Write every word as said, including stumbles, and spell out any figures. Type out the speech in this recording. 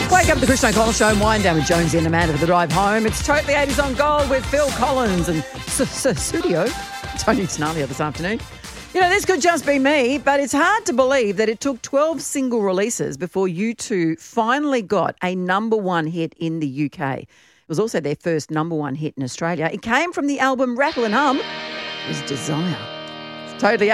Wake up at the Christian O'Connell Show and wind down with Jonesy and Amanda for the drive home. It's Totally eighties on Gold with Phil Collins and Studio. Tony Tenaglia this afternoon. You know, this could just be me, but it's hard to believe that it took twelve single releases before U two finally got a number one hit in the U K. It was also their first number one hit in Australia. It came from the album Rattle and Hum. It was Desire. It's Totally